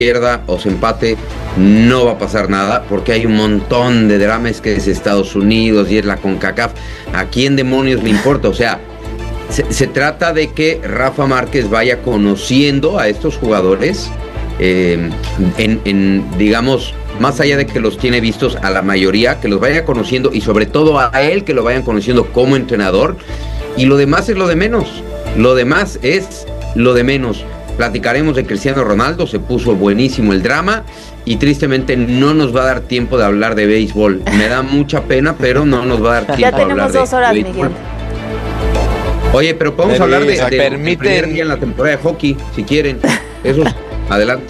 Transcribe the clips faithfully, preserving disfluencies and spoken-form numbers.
pierda o se empate, no va a pasar nada, porque hay un montón de dramas, que es Estados Unidos y es la CONCACAF. ¿A quién demonios le importa? O sea, se, se trata de que Rafa Márquez vaya conociendo a estos jugadores, eh, en, en, digamos, más allá de que los tiene vistos a la mayoría, que los vaya conociendo, y sobre todo a él, que lo vayan conociendo como entrenador, y lo demás es lo de menos, lo demás es lo de menos. Platicaremos de Cristiano Ronaldo, se puso buenísimo el drama y tristemente no nos va a dar tiempo de hablar de béisbol. Me da mucha pena, pero no nos va a dar tiempo de hablar de béisbol. Ya tenemos dos horas, Miguel. Oye, pero podemos Pero, hablar de, de, permiten... de primer día en la temporada de hockey, si quieren. Eso, adelante.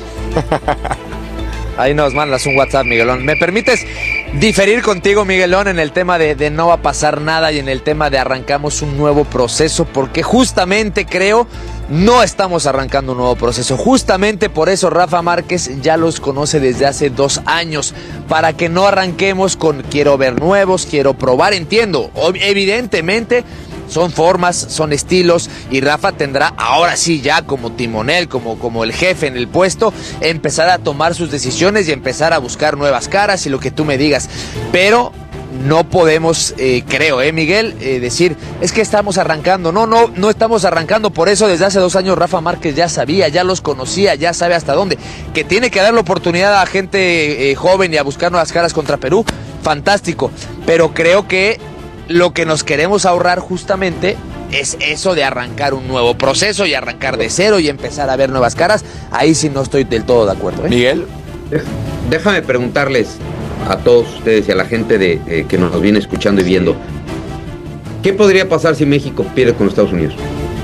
Ahí nos mandas un WhatsApp, Miguelón. ¿Me permites diferir contigo, Miguelón, en el tema de, de no va a pasar nada y en el tema de arrancamos un nuevo proceso? Porque justamente creo no estamos arrancando un nuevo proceso. Justamente por eso Rafa Márquez ya los conoce desde hace dos años. Para que no arranquemos con quiero ver nuevos, quiero probar. Entiendo, evidentemente son formas, son estilos, y Rafa tendrá ahora sí ya como timonel, como, como el jefe en el puesto, empezar a tomar sus decisiones y empezar a buscar nuevas caras y lo que tú me digas. Pero no podemos, eh, creo, eh, Miguel, eh, decir, es que estamos arrancando. No, no, no estamos arrancando. Por eso desde hace dos años Rafa Márquez ya sabía, ya los conocía, ya sabe hasta dónde. Que tiene que dar la oportunidad a gente eh, joven y a buscar nuevas caras contra Perú, fantástico. Pero creo que lo que nos queremos ahorrar justamente es eso de arrancar un nuevo proceso y arrancar de cero y empezar a ver nuevas caras. Ahí sí no estoy del todo de acuerdo, ¿eh? Miguel, déjame preguntarles a todos ustedes y a la gente de, eh, que nos viene escuchando y viendo, ¿qué podría pasar si México pierde con Estados Unidos?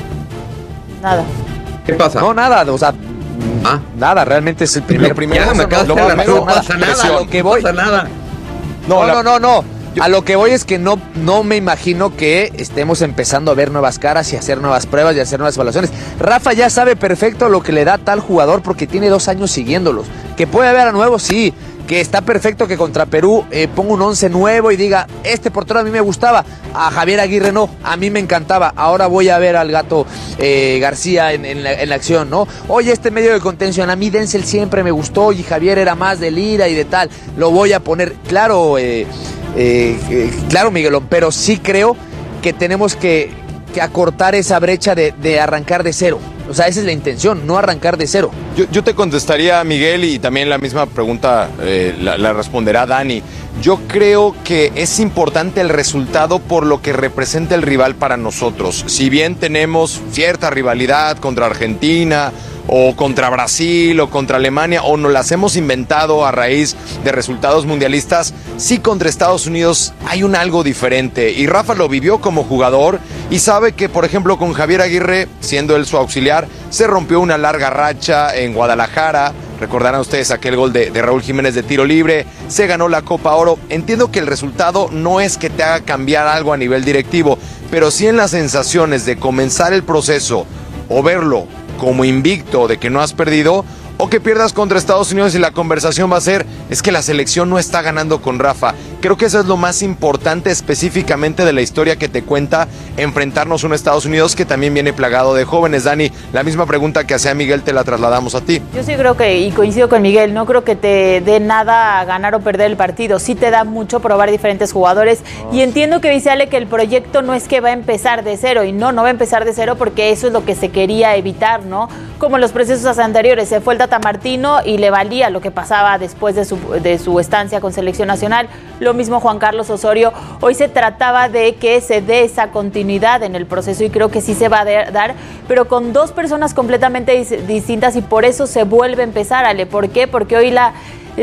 Nada. ¿Qué pasa? No, nada, o sea, ¿Ah? nada, realmente es el primer... primero, ya me acabas de lo- dar la lo- no pasa nada, presión. lo que voy. No pasa nada. No, la- no, no, no. A lo que voy es que no, no me imagino que estemos empezando a ver nuevas caras y hacer nuevas pruebas y hacer nuevas evaluaciones. Rafa ya sabe perfecto lo que le da tal jugador porque tiene dos años siguiéndolos. Que puede haber a nuevos, sí. Que está perfecto que contra Perú eh, ponga un once nuevo y diga, este portero a mí me gustaba, a Javier Aguirre no, a mí me encantaba, ahora voy a ver al Gato eh, García en, en, la, en la acción, ¿no? Oye, este medio de contención, a mí Denzel siempre me gustó y Javier era más de Lira y de tal, lo voy a poner, claro, eh, eh, eh, claro, Miguelón, pero sí creo que tenemos que, que acortar esa brecha de, de arrancar de cero. O sea, esa es la intención, no arrancar de cero. Yo, yo te contestaría, Miguel, y también la misma pregunta eh, la, la responderá Dani. Yo creo que es importante el resultado por lo que representa el rival para nosotros. Si bien tenemos cierta rivalidad contra Argentina, o contra Brasil, o contra Alemania, o nos las hemos inventado a raíz de resultados mundialistas, sí contra Estados Unidos hay un algo diferente. Y Rafa lo vivió como jugador y sabe que, por ejemplo, con Javier Aguirre, siendo él su auxiliar, se rompió una larga racha en Guadalajara. Recordarán ustedes aquel gol de, de Raúl Jiménez de tiro libre, se ganó la Copa Oro. Entiendo que el resultado no es que te haga cambiar algo a nivel directivo, pero sí en las sensaciones de comenzar el proceso o verlo como invicto de que no has perdido, o que pierdas contra Estados Unidos y la conversación va a ser, es que la selección no está ganando con Rafa. Creo que eso es lo más importante específicamente de la historia que te cuenta enfrentarnos a un Estados Unidos que también viene plagado de jóvenes. Dani, la misma pregunta que hacía Miguel te la trasladamos a ti. Yo sí creo que, y coincido con Miguel, no creo que te dé nada ganar o perder el partido. Sí te da mucho probar diferentes jugadores. Oh. Y entiendo que dice Ale que el proyecto no es que va a empezar de cero. Y no, no va a empezar de cero porque eso es lo que se quería evitar, ¿no? Como los procesos anteriores. Se fue el Tata Martino y le valía lo que pasaba después de su, de su estancia con Selección Nacional. Lo mismo Juan Carlos Osorio. Hoy se trataba de que se dé esa continuidad en el proceso y creo que sí se va a dar, pero con dos personas completamente dis- distintas y por eso se vuelve a empezar, Ale. ¿Por qué? Porque hoy la...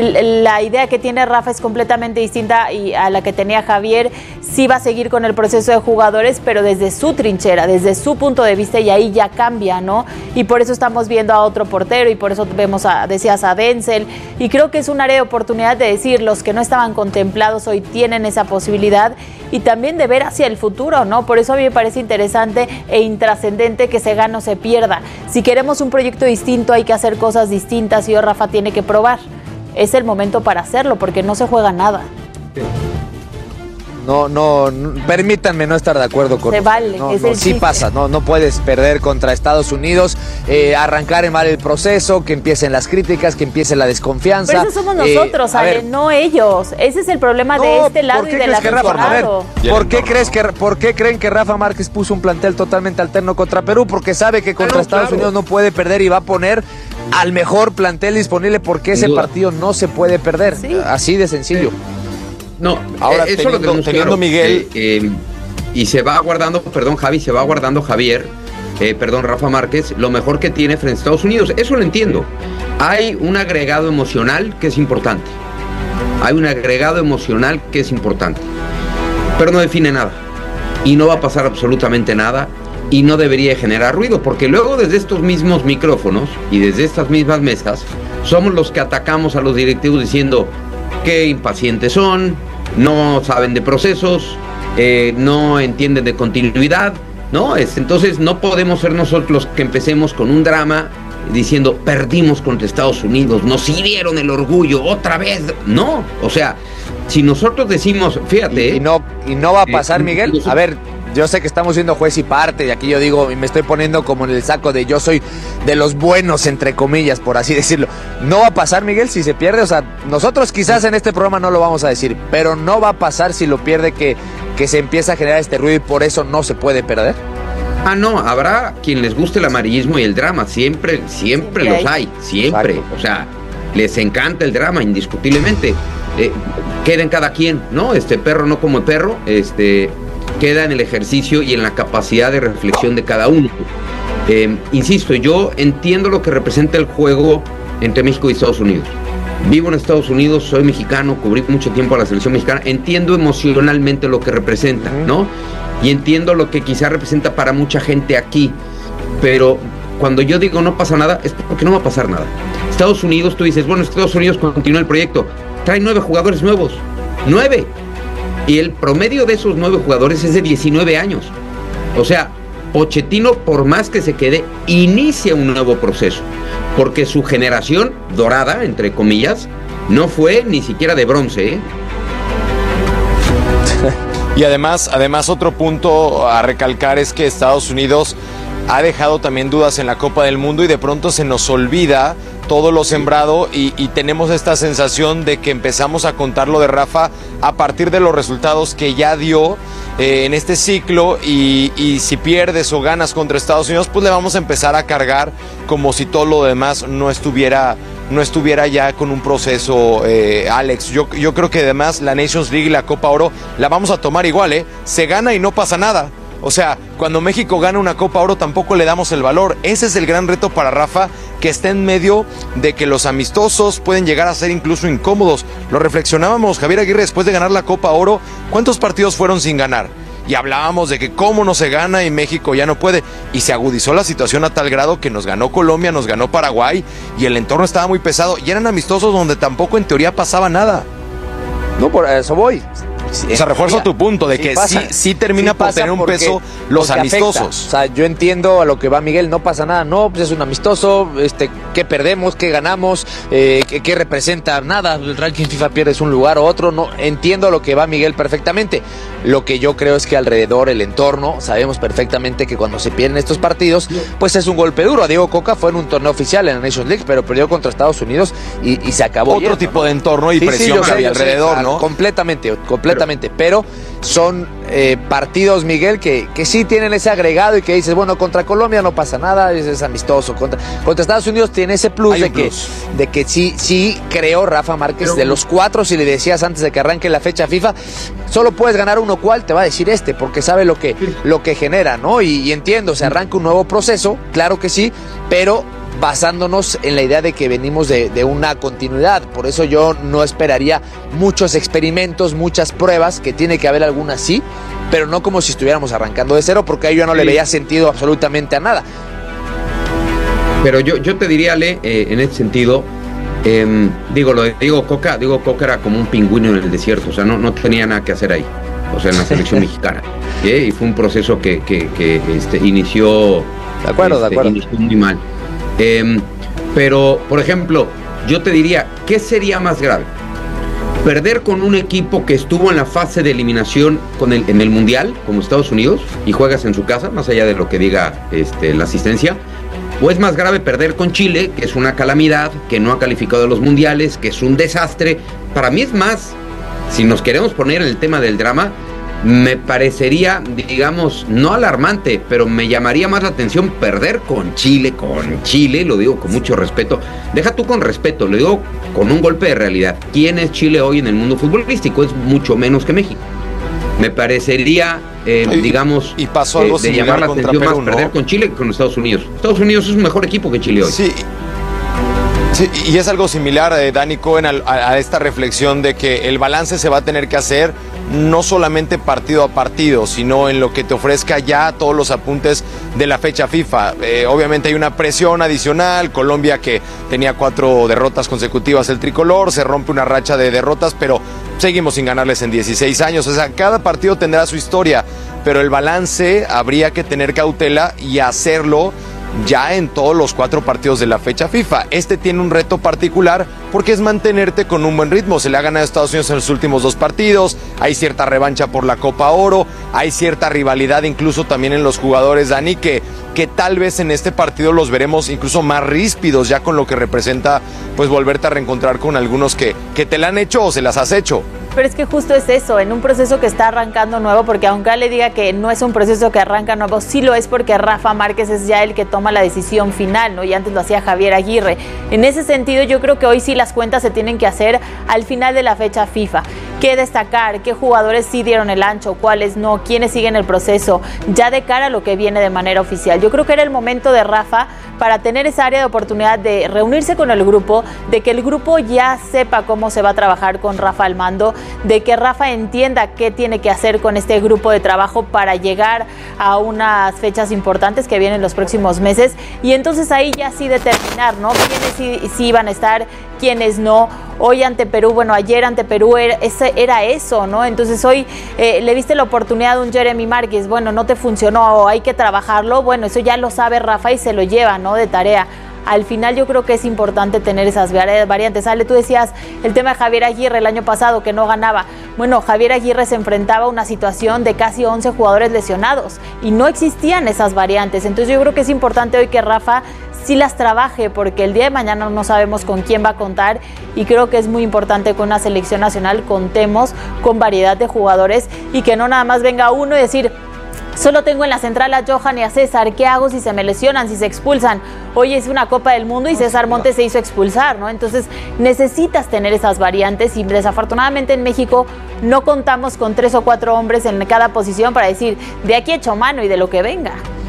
la idea que tiene Rafa es completamente distinta y a la que tenía Javier. Sí va a seguir con el proceso de jugadores, pero desde su trinchera, desde su punto de vista, y ahí ya cambia, ¿no? Y por eso estamos viendo a otro portero y por eso vemos, a, decías, a Denzel, y creo que es un área de oportunidad de decir, los que no estaban contemplados hoy tienen esa posibilidad y también de ver hacia el futuro, ¿no? Por eso a mí me parece interesante e intrascendente que se gane o se pierda. Si queremos un proyecto distinto hay que hacer cosas distintas y hoy Rafa tiene que probar. Es el momento para hacerlo porque no se juega nada. No, no, no, permítanme no estar de acuerdo con Se usted. vale, no, es no, el sí chiste. pasa, no, no puedes perder contra Estados Unidos, eh, arrancar en mal el proceso, que empiecen las críticas, que empiece la desconfianza. Pero eso somos Eh, nosotros, a Ale, ver, no ellos. Ese es el problema de no, este lado ¿por y qué del crees que Rafa, a ver, aficionado. ¿por qué crees que, por qué creen que Rafa Márquez puso un plantel totalmente alterno contra Perú? Porque sabe que contra Claro, Estados claro. Unidos no puede perder y va a poner al mejor plantel disponible porque Sin ese duda. partido no se puede perder. Sí. Así de sencillo. No, Ahora, eh, eso teniendo- lo tenemos teniendo claro, Miguel- eh, eh, y se va guardando, perdón Javi, se va guardando Javier, eh, perdón Rafa Márquez, lo mejor que tiene frente a Estados Unidos. Eso lo entiendo. Hay un agregado emocional que es importante. Hay un agregado emocional que es importante. Pero no define nada. Y no va a pasar absolutamente nada. Y no debería generar ruido. Porque luego desde estos mismos micrófonos y desde estas mismas mesas, somos los que atacamos a los directivos diciendo que impacientes son, no saben de procesos, eh, no entienden de continuidad, ¿no? Es, entonces no podemos ser nosotros los que empecemos con un drama diciendo perdimos contra Estados Unidos, nos hirieron el orgullo otra vez. No, o sea, si nosotros decimos, fíjate, Y, y no, y no va a pasar, Eh, Miguel. incluso- A ver, yo sé que estamos siendo juez y parte, y aquí yo digo, y me estoy poniendo como en el saco de yo soy de los buenos, entre comillas, por así decirlo. No va a pasar, Miguel, si se pierde. O sea, nosotros quizás en este programa no lo vamos a decir, pero no va a pasar si lo pierde, que, que se empieza a generar este ruido y por eso no se puede perder. Ah, no, habrá quien les guste el amarillismo y el drama, siempre, siempre, Siempre los hay, siempre. Exacto. O sea, les encanta el drama, indiscutiblemente. Eh, queda en cada quien, ¿no? Este perro no como perro, este, queda en el ejercicio y en la capacidad de reflexión de cada uno. Eh, insisto, yo entiendo lo que representa el juego entre México y Estados Unidos. Vivo en Estados Unidos, soy mexicano, cubrí mucho tiempo a la selección mexicana, entiendo emocionalmente lo que representa, ¿no? Y entiendo lo que quizá representa para mucha gente aquí, pero cuando yo digo no pasa nada, es porque no va a pasar nada. Estados Unidos, tú dices, bueno, Estados Unidos continúa el proyecto, trae nueve jugadores nuevos, nueve, y el promedio de esos nueve jugadores es de diecinueve años. O sea, Pochettino, por más que se quede, inicia un nuevo proceso, porque su generación dorada, entre comillas, no fue ni siquiera de bronce, ¿eh? Y además, además otro punto a recalcar es que Estados Unidos ha dejado también dudas en la Copa del Mundo y de pronto se nos olvida todo lo sembrado y, y tenemos esta sensación de que empezamos a contar lo de Rafa a partir de los resultados que ya dio eh, en este ciclo y, y si pierdes o ganas contra Estados Unidos, pues le vamos a empezar a cargar como si todo lo demás no estuviera no estuviera ya con un proceso, eh, Alex. Yo, yo creo que además la Nations League y la Copa Oro la vamos a tomar igual, ¿eh? Se gana y no pasa nada. O sea, cuando México gana una Copa Oro tampoco le damos el valor. Ese es el gran reto para Rafa, que está en medio de que los amistosos pueden llegar a ser incluso incómodos. Lo reflexionábamos, Javier Aguirre, después de ganar la Copa Oro, ¿cuántos partidos fueron sin ganar? Y hablábamos de que cómo no se gana y México ya no puede. Y se agudizó la situación a tal grado que nos ganó Colombia, nos ganó Paraguay y el entorno estaba muy pesado. Y eran amistosos donde tampoco en teoría pasaba nada. No, por eso voy. Sí, O sea, refuerzo tu punto de sí que pasa. sí, sí termina Sí por pasa tener un porque- peso los porque afecta. amistosos. O sea, yo entiendo a lo que va Miguel, no pasa nada, no, pues es un amistoso, este, ¿qué perdemos? ¿Qué ganamos? Eh, ¿qué, qué representa? Nada, el ranking FIFA pierdes un lugar o otro, no, entiendo a lo que va Miguel perfectamente. Lo que yo creo es que alrededor, el entorno, sabemos perfectamente que cuando se pierden estos partidos, pues es un golpe duro. A Diego Coca fue en un torneo oficial en la Nations League, pero perdió contra Estados Unidos y, y se acabó. Otro yendo, tipo ¿no? de entorno y Sí, sí, presión yo que sé, había yo sé, alrededor, claro, ¿no? Completamente, completamente. Pero, son eh, partidos, Miguel, que, que sí tienen ese agregado y que dices, bueno, contra Colombia no pasa nada, es, es amistoso. Contra, contra Estados Unidos tiene ese plus, Hay de un que, plus. de que sí, sí creó Rafa Márquez. Pero- de los cuatro, si le decías antes de que arranque la fecha FIFA, solo puedes ganar uno, ¿cuál? Te va a decir este, porque sabe lo que, lo que genera, ¿no? Y, y entiendo, se arranca un nuevo proceso, claro que sí, pero basándonos en la idea de que venimos de, de una continuidad. Por eso yo no esperaría muchos experimentos, muchas pruebas, que tiene que haber algunas sí, pero no como si estuviéramos arrancando de cero, porque ahí yo no Sí. le veía sentido absolutamente a nada. Pero yo, yo te diría, Ale, eh, en este sentido, eh, digo, lo de Diego Coca, Diego Coca era como un pingüino en el desierto, o sea, no, no tenía nada que hacer ahí, o sea, en la selección mexicana. ¿Sí? Y fue un proceso que, que, que este, inició, De acuerdo, de este, acuerdo. inició muy mal. Eh, pero, por ejemplo, yo te diría, ¿qué sería más grave? perder con un equipo que estuvo en la fase de eliminación con el, en el Mundial, como Estados Unidos, y juegas en su casa, más allá de lo que diga este, la asistencia, o es más grave perder con Chile, que es una calamidad, que no ha calificado a los mundiales, que es un desastre. Para mí es más, si nos queremos poner en el tema del drama, me parecería, digamos, no alarmante, pero me llamaría más la atención perder con Chile, con Chile, lo digo con mucho respeto. Deja tú con respeto, lo digo con un golpe de realidad. ¿Quién es Chile hoy en el mundo futbolístico? Es mucho menos que México. Me parecería, eh, y, digamos, y pasó algo eh, de llamar la atención Perú, más ¿no? perder con Chile que con Estados Unidos. Estados Unidos es un mejor equipo que Chile hoy. Sí. Sí, y es algo similar, eh, Dani Cohen, a, a esta reflexión de que el balance se va a tener que hacer no solamente partido a partido, sino en lo que te ofrezca ya todos los apuntes de la fecha FIFA. Eh, obviamente hay una presión adicional, Colombia que tenía cuatro derrotas consecutivas el tricolor, se rompe una racha de derrotas, pero seguimos sin ganarles en dieciséis años, o sea, cada partido tendrá su historia, pero el balance habría que tener cautela y hacerlo ya en todos los cuatro partidos de la fecha FIFA. Este tiene un reto particular porque es mantenerte con un buen ritmo. Se le ha ganado a Estados Unidos en los últimos dos partidos, hay cierta revancha por la Copa Oro, hay cierta rivalidad incluso también en los jugadores, Dani, que, que tal vez en este partido los veremos incluso más ríspidos ya con lo que representa pues volverte a reencontrar con algunos que, que te la han hecho o se las has hecho. Pero es que justo es eso, en un proceso que está arrancando nuevo, porque aunque le diga que no es un proceso que arranca nuevo, sí lo es porque Rafa Márquez es ya el que toma la decisión final, ¿no? Y antes lo hacía Javier Aguirre. En ese sentido, yo creo que hoy sí las cuentas se tienen que hacer al final de la fecha FIFA. ¿Qué destacar? ¿Qué jugadores sí dieron el ancho? ¿Cuáles no? ¿Quiénes siguen el proceso? Ya de cara a lo que viene de manera oficial. Yo creo que era el momento de Rafa para tener esa área de oportunidad de reunirse con el grupo, de que el grupo ya sepa cómo se va a trabajar con Rafa al mando, de que Rafa entienda qué tiene que hacer con este grupo de trabajo para llegar a unas fechas importantes que vienen los próximos meses, y entonces ahí ya sí determinar, ¿no? Quiénes sí, sí iban a estar, quiénes no. Hoy ante Perú, bueno, ayer ante Perú era, ese, era eso, ¿no? Entonces hoy eh, le viste la oportunidad a un Jeremy Márquez, bueno, no te funcionó, hay que trabajarlo, bueno, eso ya lo sabe Rafa y se lo lleva, ¿no? De tarea. Al final yo creo que es importante tener esas variantes. Ale, tú decías el tema de Javier Aguirre el año pasado, que no ganaba. Bueno, Javier Aguirre se enfrentaba a una situación de casi once jugadores lesionados y no existían esas variantes. Entonces yo creo que es importante hoy que Rafa sí las trabaje, porque el día de mañana no sabemos con quién va a contar, y creo que es muy importante que con una selección nacional contemos con variedad de jugadores y que no nada más venga uno y decir: solo tengo en la central a Johan y a César, ¿qué hago si se me lesionan, si se expulsan? Hoy es una Copa del Mundo y César Montes se hizo expulsar, ¿no? Entonces necesitas tener esas variantes, y desafortunadamente en México no contamos con tres o cuatro hombres en cada posición para decir de aquí echo mano y de lo que venga.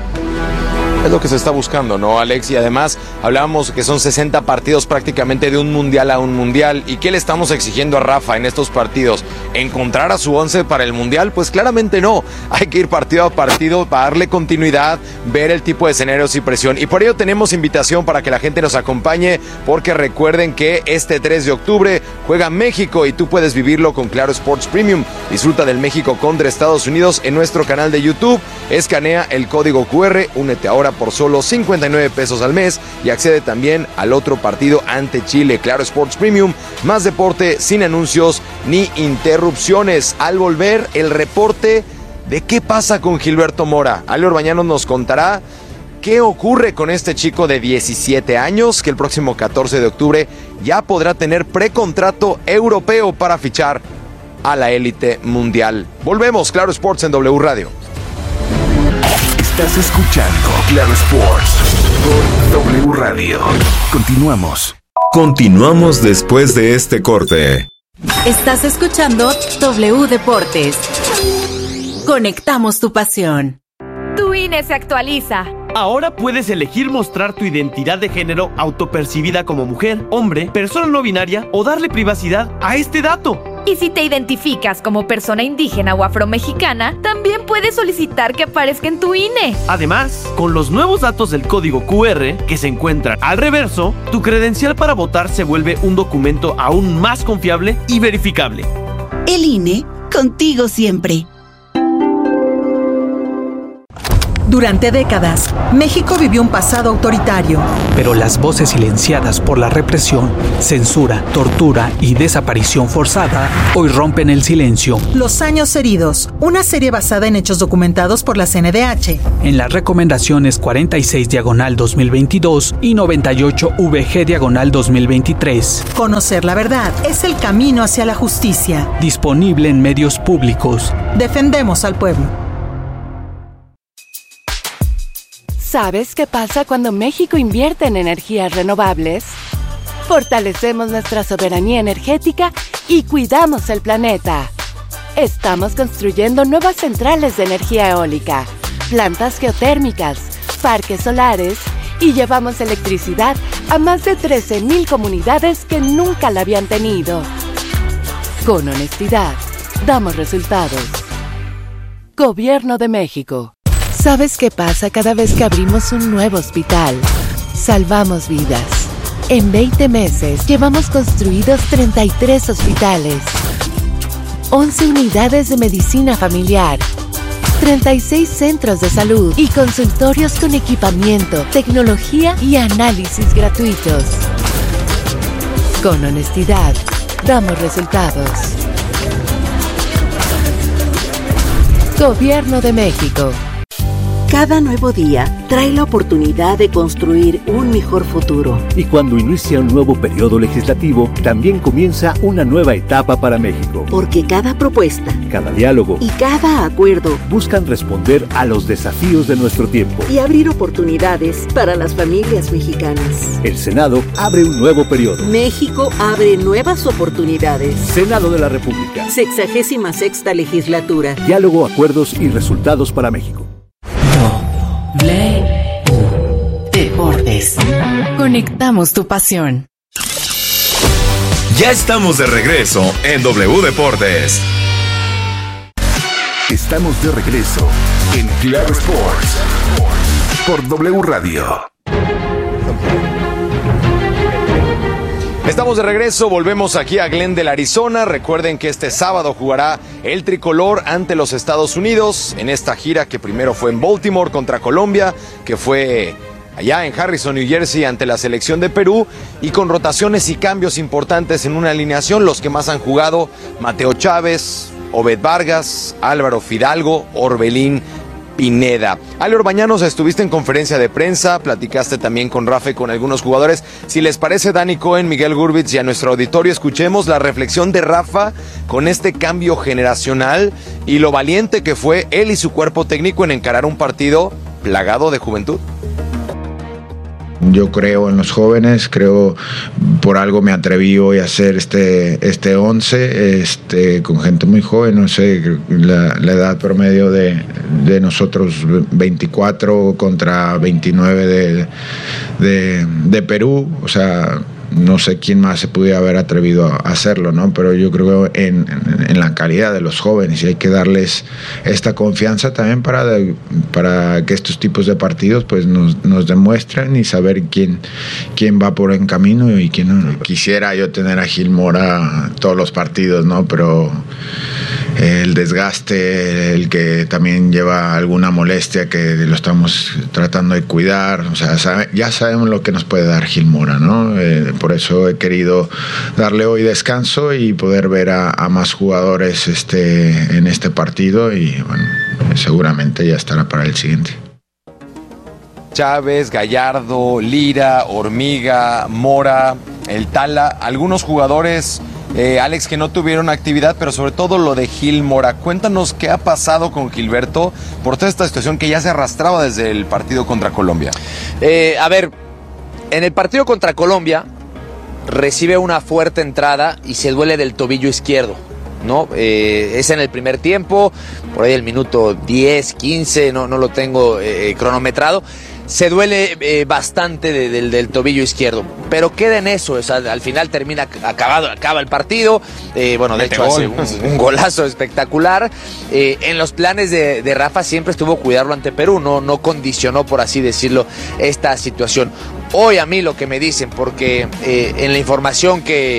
Es lo que se está buscando, ¿no, Alex? Y además hablábamos que son sesenta partidos prácticamente de un mundial a un mundial. ¿Y qué le estamos exigiendo a Rafa en estos partidos? ¿Encontrar a su once para el mundial? Pues claramente no. Hay que ir partido a partido para darle continuidad, ver el tipo de escenarios y presión. Y por ello tenemos invitación para que la gente nos acompañe, porque recuerden que este tres de octubre juega México y tú puedes vivirlo con Claro Sports Premium. Disfruta del México contra Estados Unidos en nuestro canal de YouTube. Escanea el código cu erre, únete ahora por solo cincuenta y nueve pesos al mes y accede también al otro partido ante Chile. Claro Sports Premium, más deporte sin anuncios ni interrupciones. Al volver, el reporte de qué pasa con Gilberto Mora. Ale Orbañanos nos contará qué ocurre con este chico de diecisiete años que el próximo catorce de octubre ya podrá tener precontrato europeo para fichar a la élite mundial. Volvemos, Claro Sports en W Radio. Estás escuchando Claro Sports por W Radio. Continuamos. Continuamos después de este corte. Estás escuchando W Deportes. Conectamos tu pasión. Tu I N E se actualiza. Ahora puedes elegir mostrar tu identidad de género autopercibida como mujer, hombre, persona no binaria, o darle privacidad a este dato. Y si te identificas como persona indígena o afromexicana, también puedes solicitar que aparezca en tu I N E. Además, con los nuevos datos del código cu erre que se encuentran al reverso, tu credencial para votar se vuelve un documento aún más confiable y verificable. El I N E, contigo siempre. Durante décadas, México vivió un pasado autoritario. Pero las voces silenciadas por la represión, censura, tortura y desaparición forzada hoy rompen el silencio. Los años heridos, una serie basada en hechos documentados por la C N D H. En las recomendaciones cuarenta y seis diagonal dos mil veintidós y noventa y ocho V G diagonal dos mil veintitrés. Conocer la verdad es el camino hacia la justicia. Disponible en medios públicos. Defendemos al pueblo. ¿Sabes qué pasa cuando México invierte en energías renovables? Fortalecemos nuestra soberanía energética y cuidamos el planeta. Estamos construyendo nuevas centrales de energía eólica, plantas geotérmicas, parques solares y llevamos electricidad a más de trece mil comunidades que nunca la habían tenido. Con honestidad, damos resultados. Gobierno de México. ¿Sabes qué pasa cada vez que abrimos un nuevo hospital? Salvamos vidas. En veinte meses llevamos construidos treinta y tres hospitales, once unidades de medicina familiar, treinta y seis centros de salud y consultorios con equipamiento, tecnología y análisis gratuitos. Con honestidad, damos resultados. Gobierno de México. Cada nuevo día trae la oportunidad de construir un mejor futuro. Y cuando inicia un nuevo periodo legislativo, también comienza una nueva etapa para México. Porque cada propuesta, cada diálogo y cada acuerdo buscan responder a los desafíos de nuestro tiempo y abrir oportunidades para las familias mexicanas. El Senado abre un nuevo periodo. México abre nuevas oportunidades. Senado de la República. Sexagésima sexta legislatura. Diálogo, acuerdos y resultados para México. W Deportes. Conectamos tu pasión. Ya estamos de regreso en W Deportes. Estamos de regreso en Claro Sports por W Radio. Estamos de regreso, volvemos aquí a Glendale, Arizona. Recuerden que este sábado jugará el tricolor ante los Estados Unidos en esta gira que primero fue en Baltimore contra Colombia, que fue allá en Harrison, New Jersey, ante la selección de Perú, y con rotaciones y cambios importantes en una alineación. Los que más han jugado: Mateo Chávez, Obed Vargas, Álvaro Fidalgo, Orbelín Pineda. Ale Orbañanos, estuviste en conferencia de prensa, platicaste también con Rafa y con algunos jugadores. Si les parece, Dani Cohen, Miguel Gurbitz y a nuestro auditorio, escuchemos la reflexión de Rafa con este cambio generacional y lo valiente que fue él y su cuerpo técnico en encarar un partido plagado de juventud. Yo creo en los jóvenes, creo por algo me atreví hoy a hacer este este once, este, con gente muy joven, no sé, la, la edad promedio de, de nosotros veinticuatro contra veintinueve de, de, de Perú, o sea, no sé quién más se pudiera haber atrevido a hacerlo, ¿no? Pero yo creo en, en, en la calidad de los jóvenes y hay que darles esta confianza también para, de, para que estos tipos de partidos pues nos, nos demuestren y saber quién, quién va por buen camino y quién no. Quisiera yo tener a Gil Mora todos los partidos, ¿no? Pero el desgaste, el que también lleva alguna molestia que lo estamos tratando de cuidar, o sea, sabe, ya sabemos lo que nos puede dar Gil Mora, ¿no? Eh, por eso he querido darle hoy descanso y poder ver a, a más jugadores este, en este partido y bueno, seguramente ya estará para el siguiente. Chávez, Gallardo, Lira, Hormiga, Mora, el Tala, algunos jugadores, eh, Alex, que no tuvieron actividad, pero sobre todo lo de Gil Mora. Cuéntanos qué ha pasado con Gilberto por toda esta situación que ya se arrastraba desde el partido contra Colombia. Eh, a ver, en el partido contra Colombia recibe una fuerte entrada y se duele del tobillo izquierdo, ¿no? Eh, es en el primer tiempo, por ahí el minuto diez, quince, no, no lo tengo eh, cronometrado. Se duele eh, bastante de, de, del tobillo izquierdo, pero queda en eso, o sea, al final termina acabado, acaba el partido, eh, bueno, de Mete hecho gol. hace un, un golazo espectacular. Eh, en los planes de, de Rafa siempre estuvo cuidarlo ante Perú, no, no condicionó, por así decirlo, esta situación. Hoy a mí lo que me dicen, porque eh, en la información que,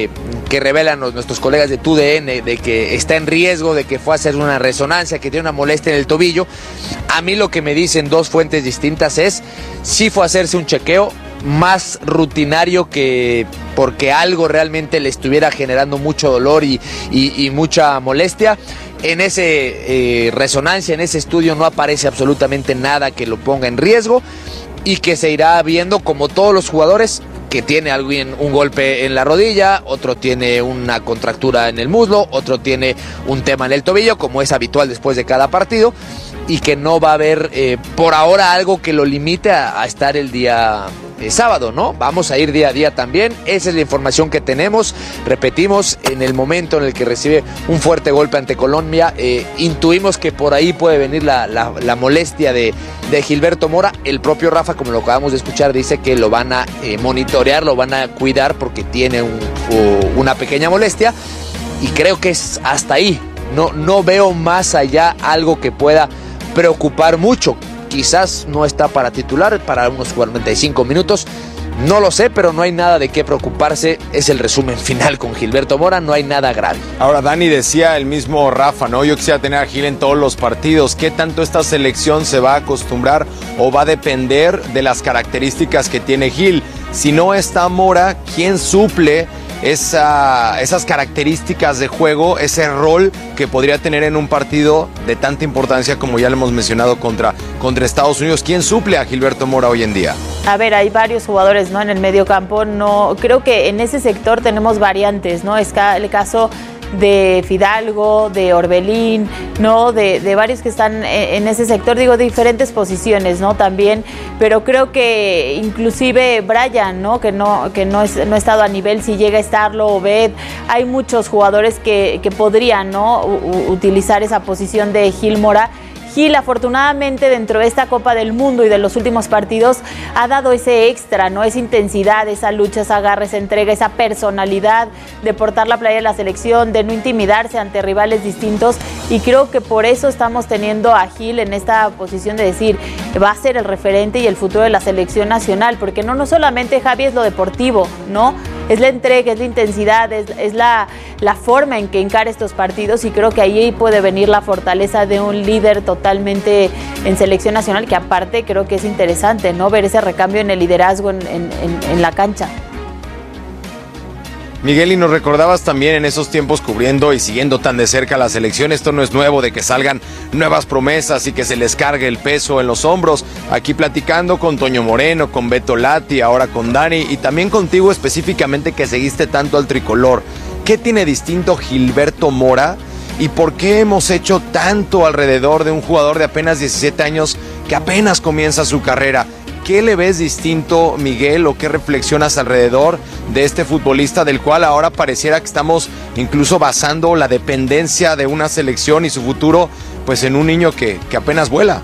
que revelan los, nuestros colegas de T U D N, de que está en riesgo, de que fue a hacer una resonancia, que tiene una molestia en el tobillo. A mí lo que me dicen dos fuentes distintas es, sí fue a hacerse un chequeo más rutinario que porque algo realmente le estuviera generando mucho dolor y, y, y mucha molestia. En ese eh, resonancia, en ese estudio no aparece absolutamente nada que lo ponga en riesgo y que se irá viendo como todos los jugadores, que tiene alguien un golpe en la rodilla, otro tiene una contractura en el muslo, otro tiene un tema en el tobillo, como es habitual después de cada partido, y que no va a haber eh, por ahora algo que lo limite a, a estar el día eh, sábado, ¿no? Vamos a ir día a día también, esa es la información que tenemos. Repetimos, en el momento en el que recibe un fuerte golpe ante Colombia, eh, intuimos que por ahí puede venir la, la, la molestia de, de Gilberto Mora. El propio Rafa, como lo acabamos de escuchar, dice que lo van a eh, monitorear, lo van a cuidar porque tiene un, uh, una pequeña molestia, y creo que es hasta ahí. No, no veo más allá algo que pueda preocupar mucho. Quizás no está para titular para unos cuarenta y cinco minutos, no lo sé, pero no hay nada de qué preocuparse. Es el resumen final con Gilberto Mora, no hay nada grave. Ahora, Dani, decía el mismo Rafa, ¿no? Yo quisiera tener a Gil en todos los partidos. ¿Qué tanto esta selección se va a acostumbrar o va a depender de las características que tiene Gil? Si no está Mora, ¿quién suple esa, esas características de juego, ese rol que podría tener en un partido de tanta importancia como ya lo hemos mencionado contra, contra Estados Unidos? ¿Quién suple a Gilberto Mora hoy en día? A ver, hay varios jugadores, ¿no? En el medio campo, no, creo que en ese sector tenemos variantes, ¿no? Es el caso de Fidalgo, de Orbelín, ¿no? De, de varios que están en ese sector, digo, de diferentes posiciones, ¿no? También, pero creo que inclusive Brian, ¿no? Que no, que no, es, no ha estado a nivel, si llega a estarlo, Obed, hay muchos jugadores que, que podrían, ¿no? U, utilizar esa posición de Gil Mora. Gil, afortunadamente, dentro de esta Copa del Mundo y de los últimos partidos, ha dado ese extra, ¿no? Esa intensidad, esa lucha, esa garra, esa entrega, esa personalidad de portar la playa de la selección, de no intimidarse ante rivales distintos, y creo que por eso estamos teniendo a Gil en esta posición de decir, va a ser el referente y el futuro de la selección nacional, porque no, no solamente, Javi, es lo deportivo, ¿no? Es la entrega, es la intensidad, es, es la, la forma en que encara estos partidos, y creo que ahí puede venir la fortaleza de un líder totalmente en selección nacional, que aparte creo que es interesante, ¿no? Ver ese recambio en el liderazgo en, en, en, en la cancha. Miguel, y nos recordabas también en esos tiempos cubriendo y siguiendo tan de cerca la selección, esto no es nuevo, de que salgan nuevas promesas y que se les cargue el peso en los hombros. Aquí platicando con Toño Moreno, con Beto Lati, ahora con Dani, y también contigo específicamente, que seguiste tanto al tricolor. ¿Qué tiene distinto Gilberto Mora y por qué hemos hecho tanto alrededor de un jugador de apenas diecisiete años que apenas comienza su carrera? ¿Qué le ves distinto, Miguel, o qué reflexionas alrededor de este futbolista del cual ahora pareciera que estamos incluso basando la dependencia de una selección y su futuro pues en un niño que, que apenas vuela?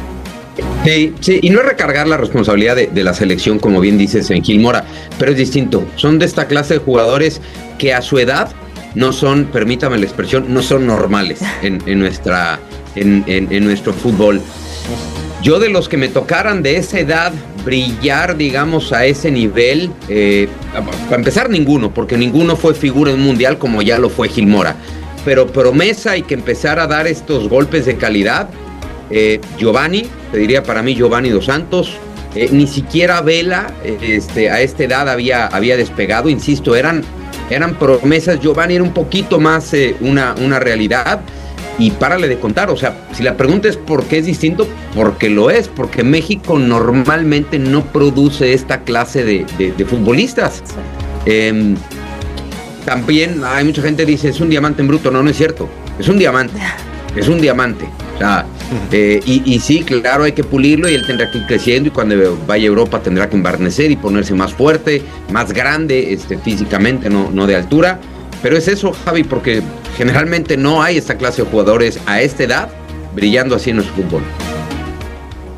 Sí, sí, y no es recargar la responsabilidad de, de la selección, como bien dices, en Gil Mora, pero es distinto. Son de esta clase de jugadores que a su edad no son, permítame la expresión, no son normales en, en, nuestra, en, en, en nuestro fútbol. Yo, de los que me tocaran de esa edad brillar, digamos, a ese nivel, eh, para empezar, ninguno, porque ninguno fue figura en un mundial como ya lo fue Gil Mora. Pero promesa y que empezara a dar estos golpes de calidad, eh, Giovanni, te diría para mí Giovanni Dos Santos, eh, ni siquiera Vela este, a esta edad había, había despegado, insisto, eran, eran promesas. Giovanni era un poquito más eh, una, una realidad. Y párale de contar, o sea, si la pregunta es por qué es distinto, porque lo es, porque México normalmente no produce esta clase de, de, de futbolistas. Sí. Eh, también hay mucha gente que dice, es un diamante en bruto. No, no es cierto, es un diamante, es un diamante. O sea, eh, y, y sí, claro, hay que pulirlo y él tendrá que ir creciendo, y cuando vaya a Europa tendrá que embarnecer y ponerse más fuerte, más grande este, físicamente, no, no de altura. Pero es eso, Javi, porque generalmente no hay esta clase de jugadores a esta edad brillando así en nuestro fútbol.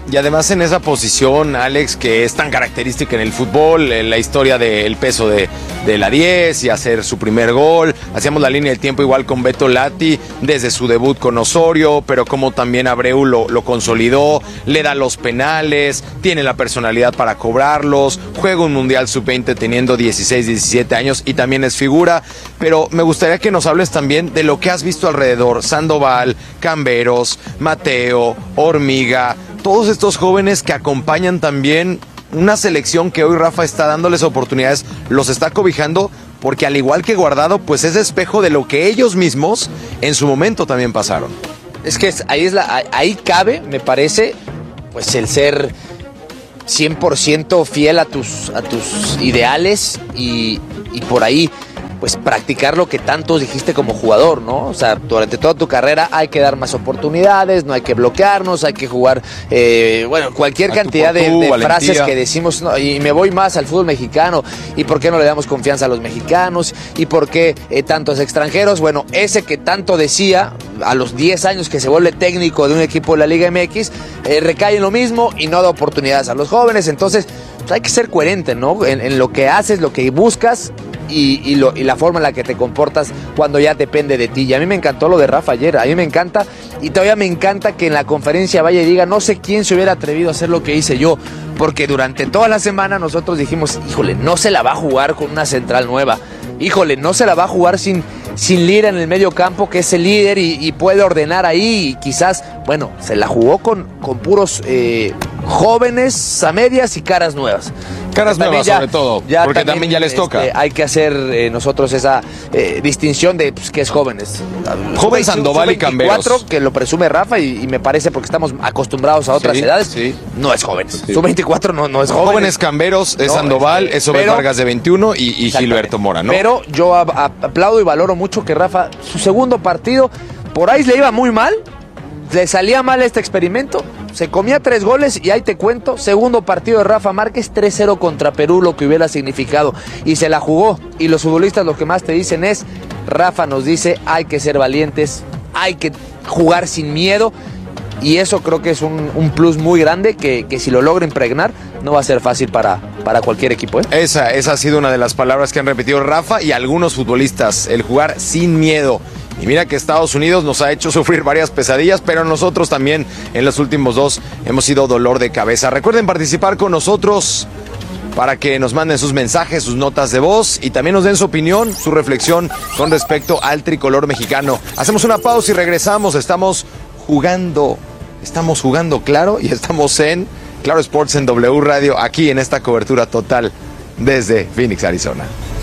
Y además en esa posición, Alex, que es tan característica en el fútbol, en la historia del peso de, de la diez y hacer su primer gol. Hacíamos la línea del tiempo igual con Beto Lati, desde su debut con Osorio, pero como también Abreu lo, lo consolidó, le da los penales, tiene la personalidad para cobrarlos, juega un Mundial sub veinte teniendo dieciséis, diecisiete años y también es figura. Pero me gustaría que nos hables también de lo que has visto alrededor. Sandoval, Camberos, Mateo, Hormiga, todos estos jóvenes que acompañan también una selección que hoy Rafa está dándoles oportunidades, los está cobijando, porque al igual que Guardado, pues es espejo de lo que ellos mismos en su momento también pasaron. Es que es, ahí, es la, ahí cabe, me parece, pues el ser cien por ciento fiel a tus, a tus ideales y, y por ahí pues practicar lo que tantos dijiste como jugador, ¿no? O sea, durante toda tu carrera hay que dar más oportunidades, no hay que bloquearnos, hay que jugar, eh, bueno, cualquier cantidad de, de frases que decimos, no, y me voy más al fútbol mexicano, y por qué no le damos confianza a los mexicanos, y por qué eh, tantos extranjeros. Bueno, ese que tanto decía a los diez años que se vuelve técnico de un equipo de la Liga M X, eh, recae en lo mismo y no da oportunidades a los jóvenes. Entonces, pues hay que ser coherente, ¿no? En, en lo que haces, lo que buscas, Y, y, lo, y la forma en la que te comportas cuando ya depende de ti. Y a mí me encantó lo de Rafa ayer, a mí me encanta, y todavía me encanta que en la conferencia vaya y diga, no sé quién se hubiera atrevido a hacer lo que hice yo, porque durante toda la semana nosotros dijimos, híjole, no se la va a jugar con una central nueva, híjole, no se la va a jugar sin, sin Lira en el medio campo, que es el líder y, y puede ordenar ahí, y quizás, bueno, se la jugó con, con puros eh, jóvenes a medias y caras nuevas. Caras nuevas ya, sobre todo, ya porque también, también ya les este, toca. Hay que hacer eh, nosotros esa eh, distinción de pues, que es jóvenes. Joven Sandoval y Camberos. Que lo presume Rafa y, y me parece porque estamos acostumbrados a otras sí, edades, sí. no es jóvenes. Sí. Sub veinticuatro no, no es jóvenes. Jóvenes Camberos es no, Sandoval, este, es Obed Vargas de veintiuno y, y Gilberto Mora, ¿no? Pero yo a, a, aplaudo y valoro mucho que Rafa, su segundo partido, por ahí le iba muy mal, le salía mal este experimento, se comía tres goles y ahí te cuento, segundo partido de Rafa Márquez, tres cero contra Perú, lo que hubiera significado, y se la jugó. Y los futbolistas lo que más te dicen es, Rafa nos dice, hay que ser valientes, hay que jugar sin miedo, y eso creo que es un, un plus muy grande que, que si lo logra impregnar no va a ser fácil para, para cualquier equipo, ¿eh? Esa, esa ha sido una de las palabras que han repetido Rafa y algunos futbolistas, el jugar sin miedo. Y mira que Estados Unidos nos ha hecho sufrir varias pesadillas, pero nosotros también en los últimos dos hemos sido dolor de cabeza. Recuerden participar con nosotros para que nos manden sus mensajes, sus notas de voz y también nos den su opinión, su reflexión con respecto al tricolor mexicano. Hacemos una pausa y regresamos. Estamos jugando, estamos jugando claro y estamos en Claro Sports en W Radio, aquí en esta cobertura total desde Phoenix, Arizona.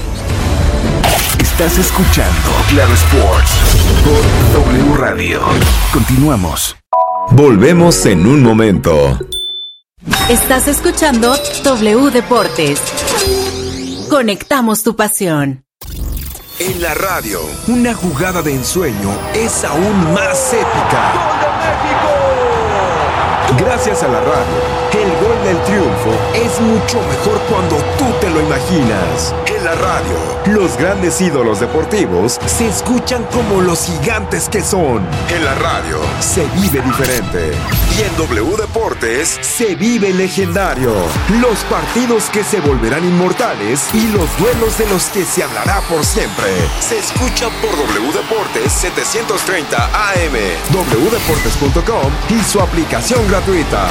Estás escuchando Claro Sports por W Radio. Continuamos. Volvemos en un momento. Estás escuchando W Deportes. Conectamos tu pasión. En la radio, una jugada de ensueño es aún más épica. ¡Gol de México! Gracias a la radio, el gol del triunfo es mucho mejor cuando tú te lo imaginas. En la radio, los grandes ídolos deportivos se escuchan como los gigantes que son. En la radio, se vive diferente. Y en W Deportes, se vive legendario. Los partidos que se volverán inmortales y los duelos de los que se hablará por siempre. Se escuchan por W Deportes setecientos treinta A M, w deportes punto com y su aplicación gratuita.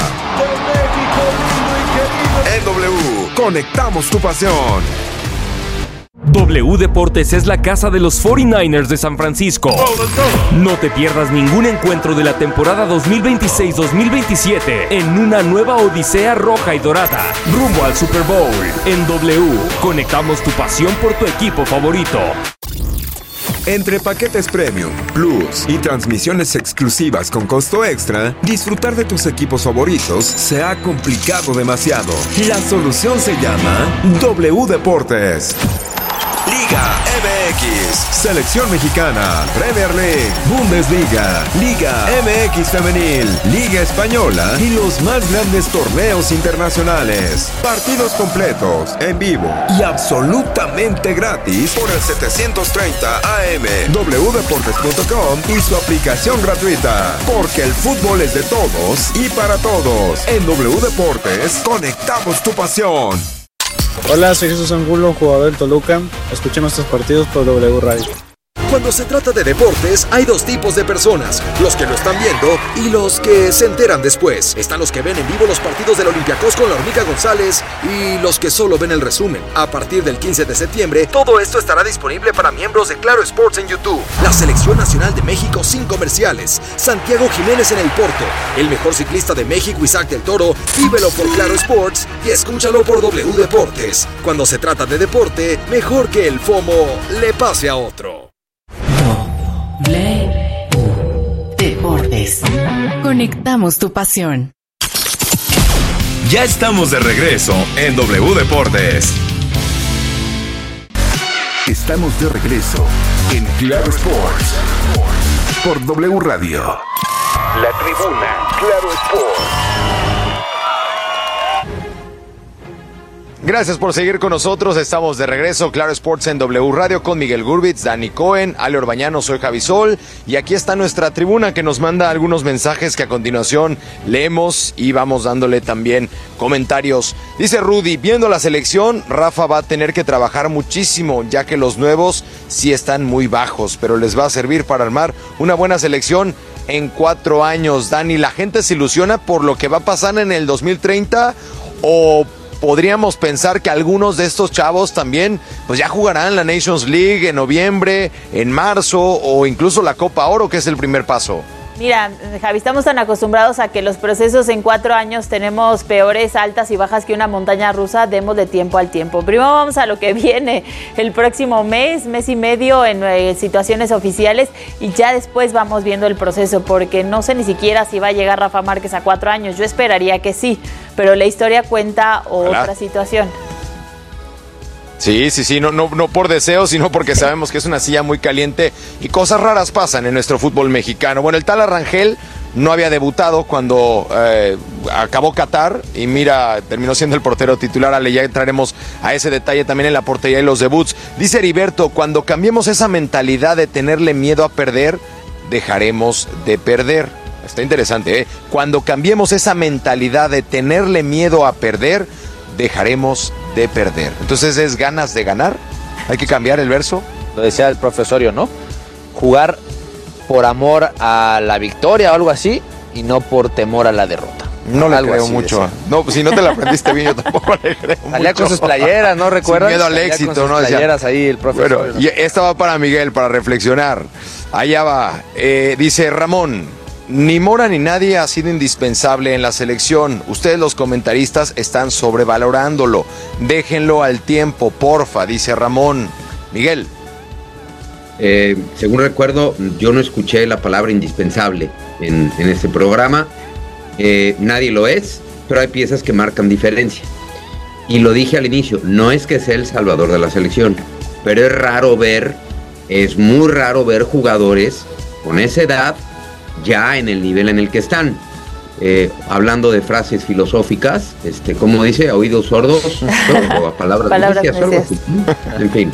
En W, conectamos tu pasión. W Deportes es la casa de los cuarenta y nueve ers de San Francisco. No te pierdas ningún encuentro de la temporada dos mil veintiséis dos mil veintisiete en una nueva odisea roja y dorada, rumbo al Super Bowl. En W, conectamos tu pasión por tu equipo favorito. Entre paquetes Premium, Plus y transmisiones exclusivas con costo extra, disfrutar de tus equipos favoritos se ha complicado demasiado. La solución se llama W Deportes. Liga M X, Selección Mexicana, Premier League, Bundesliga, Liga M X Femenil, Liga Española y los más grandes torneos internacionales. Partidos completos, en vivo y absolutamente gratis por el setecientos treinta A M, w deportes punto com y su aplicación gratuita. Porque el fútbol es de todos y para todos. En W Deportes, conectamos tu pasión. Hola, soy Jesús Angulo, jugador del Toluca. Escuchen nuestros partidos por W Radio. Cuando se trata de deportes, hay dos tipos de personas, los que lo están viendo y los que se enteran después. Están los que ven en vivo los partidos del Olympiacos con la Hormiga González y los que solo ven el resumen. A partir del quince de septiembre, todo esto estará disponible para miembros de Claro Sports en YouTube. La Selección Nacional de México sin comerciales. Santiago Jiménez en el Porto. El mejor ciclista de México, Isaac del Toro. Vívelo por Claro Sports y escúchalo por W Deportes. Cuando se trata de deporte, mejor que el FOMO le pase a otro. W Deportes. Conectamos tu pasión. Ya estamos de regreso en W Deportes. Estamos de regreso en Claro Sports por W Radio. La tribuna, Claro Sports. Gracias por seguir con nosotros, estamos de regreso, Claro Sports en W Radio con Miguel Gurbitz, Dani Cohen, Ale Orbañano, soy Javi Sol y aquí está nuestra tribuna que nos manda algunos mensajes que a continuación leemos y vamos dándole también comentarios. Dice Rudy, viendo la selección, Rafa va a tener que trabajar muchísimo ya que los nuevos sí están muy bajos, pero les va a servir para armar una buena selección en cuatro años. Dani, ¿la gente se ilusiona por lo que va a pasar en el dos mil treinta o podríamos pensar que algunos de estos chavos también pues ya jugarán la Nations League en noviembre, en marzo o incluso la Copa Oro, que es el primer paso? Mira, Javi, estamos tan acostumbrados a que los procesos en cuatro años tenemos peores altas y bajas que una montaña rusa, demos de tiempo al tiempo. Primero vamos a lo que viene el próximo mes, mes y medio en eh, situaciones oficiales y ya después vamos viendo el proceso, porque no sé ni siquiera si va a llegar Rafa Márquez a cuatro años. Yo esperaría que sí, pero la historia cuenta otra Hola. situación. Sí, sí, sí, no, no, no por deseo, sino porque sabemos que es una silla muy caliente y cosas raras pasan en nuestro fútbol mexicano. Bueno, el tal Rangel no había debutado cuando eh, acabó Qatar y mira, terminó siendo el portero titular. Ale, ya entraremos a ese detalle también en la portería y los debuts. Dice Heriberto, cuando cambiemos esa mentalidad de tenerle miedo a perder, dejaremos de perder. Está interesante, ¿eh? Cuando cambiemos esa mentalidad de tenerle miedo a perder, dejaremos de perder. Entonces, ¿es ganas de ganar? ¿Hay que cambiar el verso? Lo decía el profesorio, ¿no? Jugar por amor a la victoria o algo así y no por temor a la derrota. No le algo creo así, mucho. Decía. No, pues si no te la aprendiste bien, yo tampoco le creo mucho. Salía con sus playeras, ¿no? ¿Recuerdas? Sin miedo al Salía éxito, con sus ¿no? playeras Decía, ahí el profesor. Bueno, ¿no? y esta va para Miguel, para reflexionar. Allá va. Eh, dice Ramón, ni Mora ni nadie ha sido indispensable en la selección. Ustedes los comentaristas están sobrevalorándolo. Déjenlo al tiempo, porfa, dice Ramón. Miguel. Eh, según recuerdo, yo no escuché la palabra indispensable en, en este programa. Eh, nadie lo es, pero hay piezas que marcan diferencia. Y lo dije al inicio, no es que sea el salvador de la selección, pero es raro ver, es muy raro ver jugadores con esa edad ya en el nivel en el que están. Eh, hablando de frases filosóficas, este, como dice, a oídos sordos, o a palabras, palabras necias, algo así. En fin.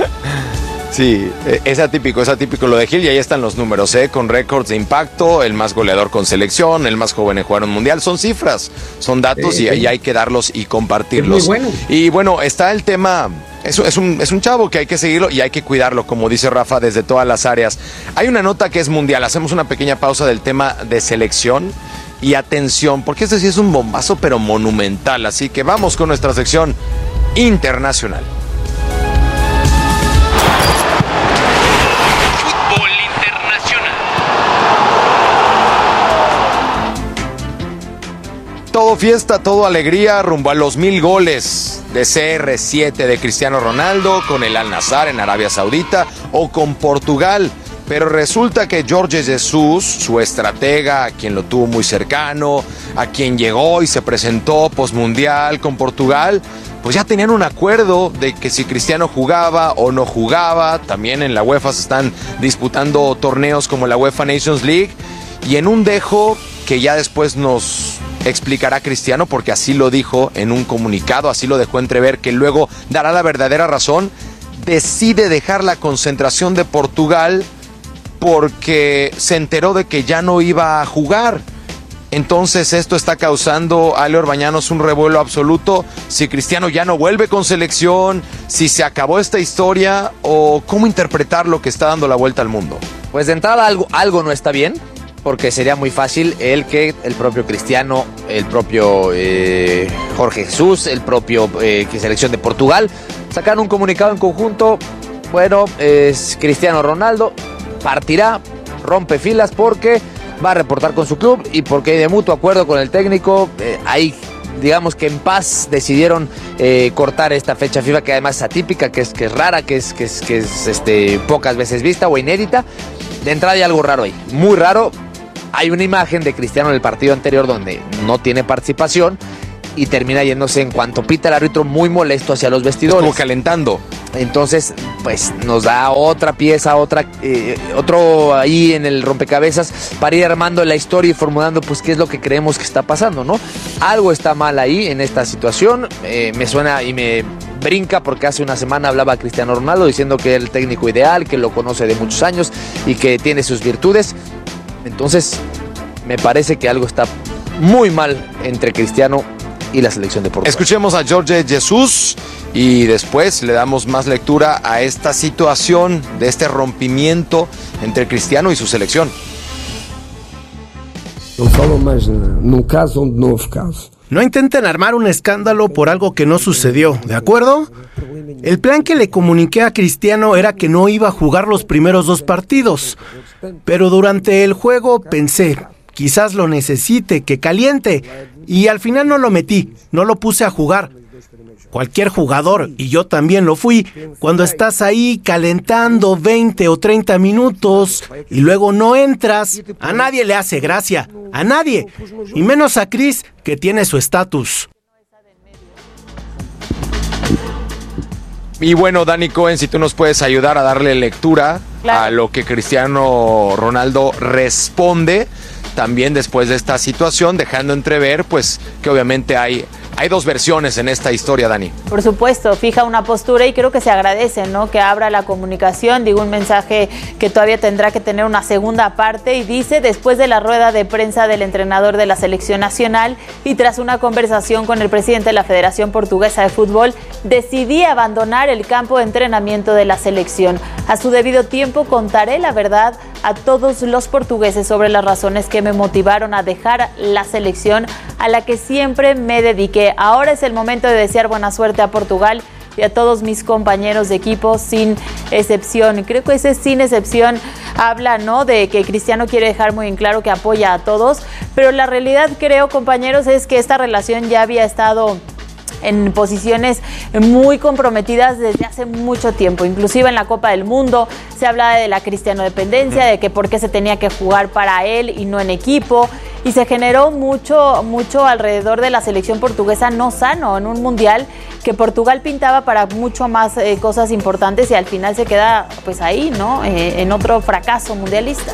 Sí, es atípico, es atípico lo de Gil y ahí están los números, ¿eh? Con récords de impacto, el más goleador con selección, el más joven en jugar un mundial, son cifras, son datos sí, y ahí sí. hay que darlos y compartirlos. Es muy bueno. Y bueno, está el tema, es, es, un, es un chavo que hay que seguirlo y hay que cuidarlo, como dice Rafa, desde todas las áreas. Hay una nota que es mundial, hacemos una pequeña pausa del tema de selección y atención, porque este sí es un bombazo pero monumental, así que vamos con nuestra sección internacional. Todo fiesta, todo alegría, rumbo a los mil goles de C R siete de Cristiano Ronaldo con el Al-Nassr en Arabia Saudita o con Portugal. Pero resulta que Jorge Jesús, su estratega, a quien lo tuvo muy cercano, a quien llegó y se presentó posmundial con Portugal, pues ya tenían un acuerdo de que si Cristiano jugaba o no jugaba. También en la UEFA se están disputando torneos como la UEFA Nations League, y en un dejo que ya después nos explicará Cristiano, porque así lo dijo en un comunicado, así lo dejó entrever, que luego dará la verdadera razón, decide dejar la concentración de Portugal porque se enteró de que ya no iba a jugar. Entonces esto está causando, Ale Orbañanos, un revuelo absoluto. Si Cristiano ya no vuelve con selección, si se acabó esta historia, o cómo interpretar lo que está dando la vuelta al mundo. Pues de entrada algo, algo no está bien, porque sería muy fácil el que el propio Cristiano, el propio eh, Jorge Jesús, el propio eh, selección de Portugal sacaran un comunicado en conjunto. Bueno, es Cristiano Ronaldo partirá, rompe filas porque va a reportar con su club y porque de mutuo acuerdo con el técnico, eh, ahí digamos que en paz decidieron eh, cortar esta fecha FIFA, que además es atípica, que es, que es rara, que es, que es, que es este, pocas veces vista o inédita. De entrada hay algo raro ahí, muy raro. Hay una imagen de Cristiano en el partido anterior donde no tiene participación y termina yéndose en cuanto pita el árbitro muy molesto hacia los vestidores. Estuvo calentando. Entonces, pues nos da otra pieza, otra, eh, otro ahí en el rompecabezas para ir armando la historia y formulando pues qué es lo que creemos que está pasando, ¿no? Algo está mal ahí en esta situación. Eh, me suena y me brinca porque hace una semana hablaba Cristiano Ronaldo diciendo que es el técnico ideal, que lo conoce de muchos años y que tiene sus virtudes. Entonces, me parece que algo está muy mal entre Cristiano y la selección de Portugal. Escuchemos a Jorge Jesus y después le damos más lectura a esta situación de este rompimiento entre Cristiano y su selección. No falo más num caso onde não houve caso. No intenten armar un escándalo por algo que no sucedió, ¿de acuerdo? El plan que le comuniqué a Cristiano era que no iba a jugar los primeros dos partidos, pero durante el juego pensé, quizás lo necesite, que caliente, y al final no lo metí, no lo puse a jugar. Cualquier jugador, y yo también lo fui, cuando estás ahí calentando veinte o treinta minutos y luego no entras, a nadie le hace gracia, a nadie, y menos a Chris, que tiene su estatus. Y bueno, Dani Cohen, si tú nos puedes ayudar a darle lectura claro. a lo que Cristiano Ronaldo responde también después de esta situación, dejando entrever pues que obviamente hay Hay dos versiones en esta historia, Dani. Por supuesto, fija una postura y creo que se agradece, ¿no? Que abra la comunicación, digo, un mensaje que todavía tendrá que tener una segunda parte, y dice, después de la rueda de prensa del entrenador de la selección nacional y tras una conversación con el presidente de la Federación Portuguesa de Fútbol, decidí abandonar el campo de entrenamiento de la selección. A su debido tiempo contaré la verdad a todos los portugueses sobre las razones que me motivaron a dejar la selección a la que siempre me dediqué. Ahora es el momento de desear buena suerte a Portugal y a todos mis compañeros de equipo, sin excepción. Creo que ese sin excepción habla, ¿no?, de que Cristiano quiere dejar muy en claro que apoya a todos, pero la realidad, creo, compañeros, es que esta relación ya había estado en posiciones muy comprometidas desde hace mucho tiempo, inclusive en la Copa del Mundo se hablaba de la cristianodependencia, de que por qué se tenía que jugar para él y no en equipo, y se generó mucho, mucho alrededor de la selección portuguesa no sano en un mundial que Portugal pintaba para mucho más eh, cosas importantes, y al final se queda pues ahí, ¿no?, eh, en otro fracaso mundialista.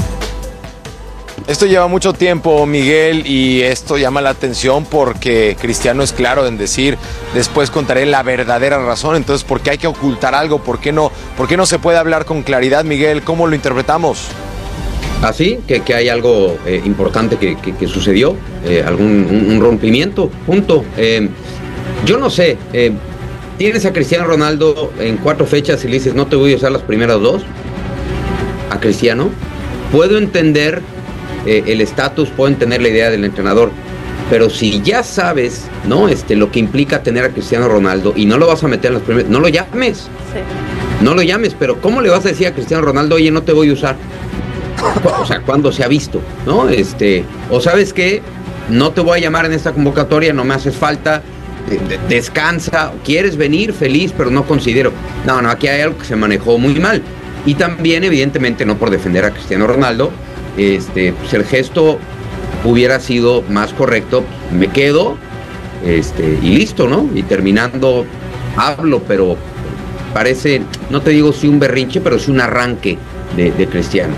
Esto lleva mucho tiempo, Miguel, y esto llama la atención porque Cristiano es claro en decir, después contaré la verdadera razón. Entonces, ¿por qué hay que ocultar algo? ¿Por qué no, por qué no se puede hablar con claridad, Miguel? ¿Cómo lo interpretamos? Así, que, que hay algo eh, importante que, que, que sucedió, eh, algún un, un rompimiento, punto. Eh, yo no sé, eh, tienes a Cristiano Ronaldo en cuatro fechas y le dices, no te voy a usar las primeras dos, a Cristiano. Puedo entender Eh, el estatus, pueden tener la idea del entrenador, pero si ya sabes, ¿no?, este, lo que implica tener a Cristiano Ronaldo y no lo vas a meter en las primeras, no lo llames, sí. no lo llames, pero ¿cómo le vas a decir a Cristiano Ronaldo, oye, no te voy a usar? O sea, ¿cuándo se ha visto, no? Este, o ¿sabes qué? No te voy a llamar en esta convocatoria, no me haces falta, de, de, descansa, quieres venir, feliz, pero no considero. No, no, aquí hay algo que se manejó muy mal. Y también, evidentemente, no por defender a Cristiano Ronaldo, Este, pues el gesto hubiera sido más correcto, me quedo, este, y listo, ¿no? Y terminando, hablo, pero parece, no te digo si un berrinche, pero sí un arranque de, de Cristiano.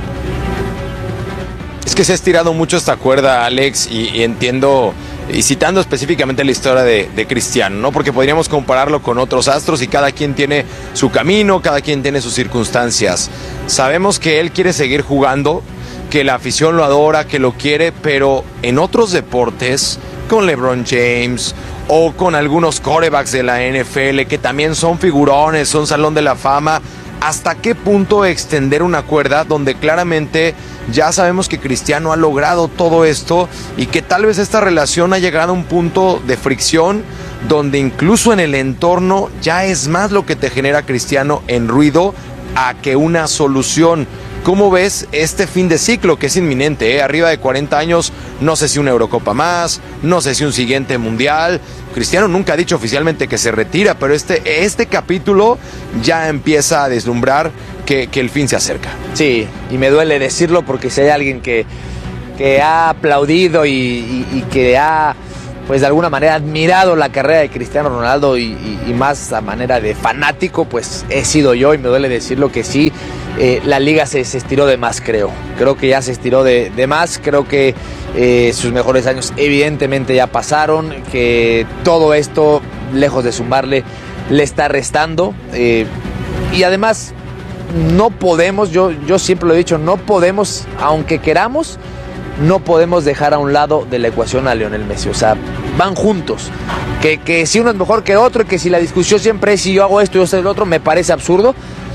Es que se ha estirado mucho esta cuerda, Alex, y, y entiendo, y citando específicamente la historia de, de Cristiano, ¿no? Porque podríamos compararlo con otros astros y cada quien tiene su camino, cada quien tiene sus circunstancias. Sabemos que él quiere seguir jugando, que la afición lo adora, que lo quiere, pero en otros deportes, con LeBron James o con algunos quarterbacks de la N F L que también son figurones, son salón de la fama, ¿hasta qué punto extender una cuerda donde claramente ya sabemos que Cristiano ha logrado todo esto y que tal vez esta relación ha llegado a un punto de fricción donde incluso en el entorno ya es más lo que te genera Cristiano en ruido a que una solución? ¿Cómo ves este fin de ciclo que es inminente? ¿eh? Arriba de cuarenta años, no sé si una Eurocopa más, no sé si un siguiente Mundial. Cristiano nunca ha dicho oficialmente que se retira, pero este, este capítulo ya empieza a deslumbrar que, que el fin se acerca. Sí, y me duele decirlo porque si hay alguien que, que ha aplaudido y, y, y que ha, pues de alguna manera, admirado la carrera de Cristiano Ronaldo y, y, y más a manera de fanático, pues he sido yo, y me duele decirlo que sí. Eh, la liga se, se estiró de más, creo. Creo que ya se estiró de, de más. Creo que eh, sus mejores años evidentemente ya pasaron. Que todo esto, lejos de sumarle, le está restando. Eh, y además, no podemos, yo, yo siempre lo he dicho, no podemos, aunque queramos, no podemos dejar a un lado de la ecuación a Lionel Messi. O sea, van juntos. Que, que si uno es mejor que otro, y que si la discusión siempre es si yo hago esto y yo soy el otro, me parece absurdo.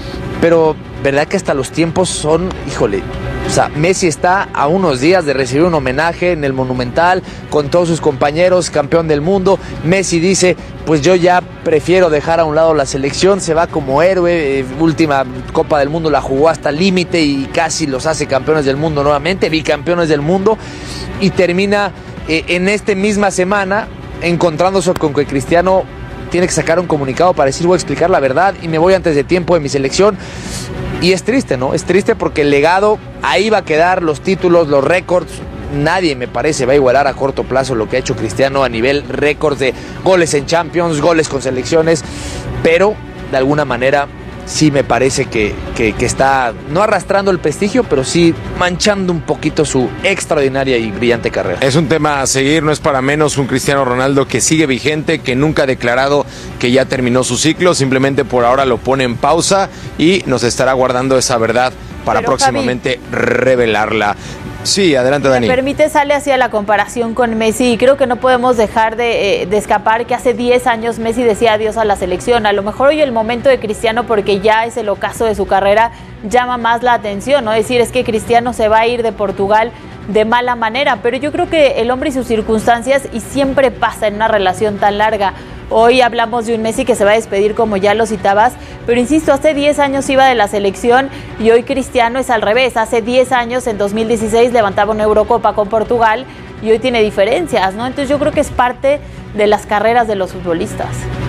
Pero verdad que hasta los tiempos son, híjole, o sea, Messi está a unos días de recibir un homenaje en el Monumental con todos sus compañeros, campeón del mundo. Messi dice, pues yo ya prefiero dejar a un lado la selección, se va como héroe, eh, última Copa del Mundo la jugó hasta el límite y casi los hace campeones del mundo nuevamente, bicampeones del mundo, y termina eh, en esta misma semana encontrándose con que Cristiano tiene que sacar un comunicado para decir, voy a explicar la verdad y me voy antes de tiempo de mi selección. Y es triste, ¿no? Es triste porque el legado, ahí va a quedar, los títulos, los récords. Nadie, me parece, va a igualar a corto plazo lo que ha hecho Cristiano a nivel récords de goles en Champions, goles con selecciones, pero de alguna manera sí me parece que, que, que está no arrastrando el prestigio, pero sí manchando un poquito su extraordinaria y brillante carrera. Es un tema a seguir, no es para menos un Cristiano Ronaldo que sigue vigente, que nunca ha declarado que ya terminó su ciclo, simplemente por ahora lo pone en pausa y nos estará guardando esa verdad para pero, próximamente Javi, revelarla. Sí, adelante, Dani. Me permite, sale hacia la comparación con Messi y creo que no podemos dejar de, eh, de escapar que hace diez años Messi decía adiós a la selección. A lo mejor hoy el momento de Cristiano, porque ya es el ocaso de su carrera, llama más la atención, ¿no? Es decir, es que Cristiano se va a ir de Portugal de mala manera, pero yo creo que el hombre y sus circunstancias, y siempre pasa en una relación tan larga. Hoy hablamos de un Messi que se va a despedir, como ya lo citabas, pero insisto, hace diez años iba de la selección y hoy Cristiano es al revés. Hace diez años, en dos mil dieciséis, levantaba una Eurocopa con Portugal y hoy tiene diferencias, ¿no? Entonces yo creo que es parte de las carreras de los futbolistas.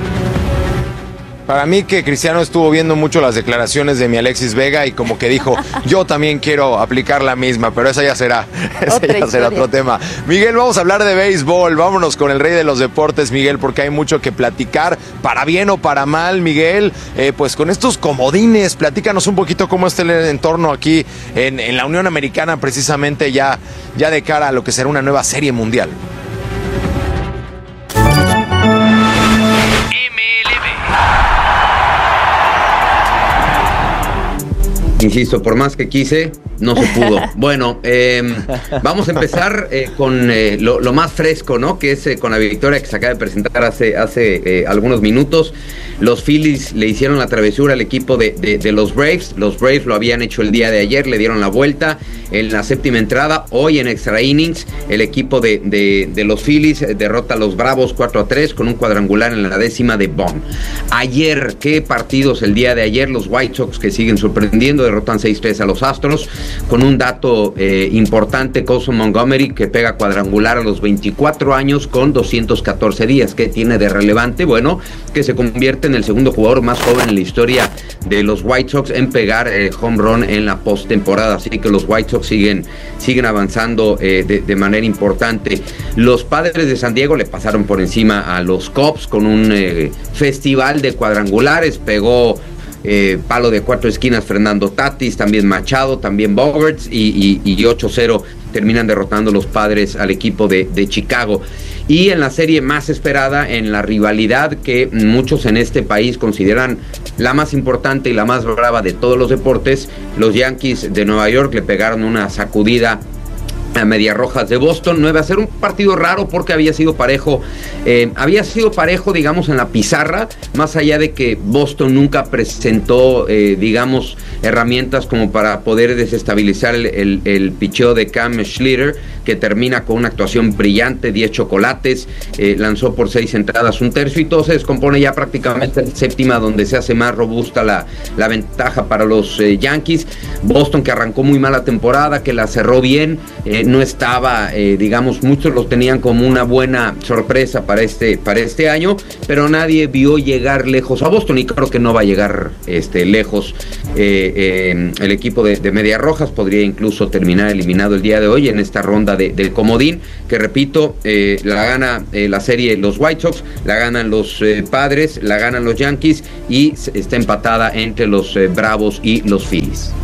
Para mí que Cristiano estuvo viendo mucho las declaraciones de mi Alexis Vega y como que dijo, yo también quiero aplicar la misma, pero esa ya será, esa ya historia. será otro tema. Miguel, vamos a hablar de béisbol, vámonos con el rey de los deportes, Miguel, porque hay mucho que platicar, para bien o para mal, Miguel, eh, pues con estos comodines, platícanos un poquito cómo está el entorno aquí en, en la Unión Americana, precisamente ya, ya de cara a lo que será una nueva serie mundial. Insisto, por más que quise, no se pudo. Bueno, eh, vamos a empezar eh, con eh, lo, lo más fresco, ¿no? Que es eh, con la victoria que se acaba de presentar hace, hace eh, algunos minutos. Los Phillies le hicieron la travesura al equipo de, de, de los Braves. Los Braves lo habían hecho el día de ayer, le dieron la vuelta en la séptima entrada. Hoy en extra innings, el equipo de, de, de los Phillies derrota a los Bravos cuatro a tres con un cuadrangular en la décima de Bond. Ayer, ¿qué partidos el día de ayer? Los White Sox, que siguen sorprendiendo, derrotan seis tres a los Astros. con un dato eh, importante, Colson Montgomery, que pega cuadrangular a los veinticuatro años con doscientos catorce días. ¿Qué tiene de relevante? Bueno, que se convierte en el segundo jugador más joven en la historia de los White Sox en pegar eh, home run en la postemporada, así que los White Sox siguen, siguen avanzando eh, de, de manera importante. Los Padres de San Diego le pasaron por encima a los Cubs con un eh, festival de cuadrangulares, pegó Eh, palo de cuatro esquinas Fernando Tatis, también Machado, también Bogaerts, y, y, y ocho cero terminan derrotando los Padres al equipo de, de Chicago. Y en la serie más esperada, en la rivalidad que muchos en este país consideran la más importante y la más brava de todos los deportes, los Yankees de Nueva York le pegaron una sacudida a Medias Rojas de Boston. No iba a ser un partido raro porque había sido parejo, eh, había sido parejo, digamos, en la pizarra, más allá de que Boston nunca presentó, eh, digamos, herramientas como para poder desestabilizar el, el, el picheo de Cam Schlitter, que termina con una actuación brillante, diez chocolates, eh, lanzó por seis entradas, un tercio, y todo se descompone ya prácticamente en séptima, donde se hace más robusta la, la ventaja para los eh, Yankees. Boston, que arrancó muy mal la temporada, que la cerró bien, eh, no estaba, eh, digamos, muchos los tenían como una buena sorpresa para este, para este año, pero nadie vio llegar lejos a Boston, y claro que no va a llegar este, lejos eh, eh, el equipo de, de Medias Rojas. Podría incluso terminar eliminado el día de hoy en esta ronda de, del comodín, que repito, eh, la gana eh, la serie los White Sox, la ganan los eh, Padres, la ganan los Yankees, y está empatada entre los eh, Bravos y los Phillies.